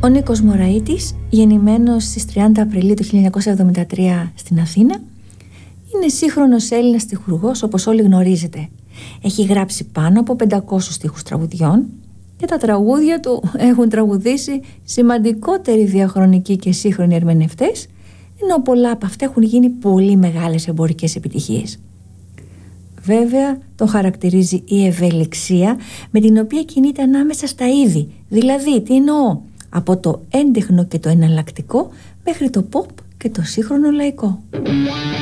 Ο Νίκος Μωραΐτης, γεννημένος στις 30 Απριλίου του 1973 στην Αθήνα, είναι σύγχρονος Έλληνας στιχουργός, όπως όλοι γνωρίζετε. Έχει γράψει πάνω από 500 στίχους τραγουδιών και τα τραγούδια του έχουν τραγουδήσει σημαντικότεροι διαχρονικοί και σύγχρονοι ερμηνευτές, ενώ πολλά από αυτά έχουν γίνει πολύ μεγάλες εμπορικές επιτυχίες. Βέβαια, τον χαρακτηρίζει η ευελιξία με την οποία κινείται ανάμεσα στα είδη. Δηλαδή, τι εννοώ? Από το έντεχνο και το εναλλακτικό μέχρι το pop και το σύγχρονο λαϊκό.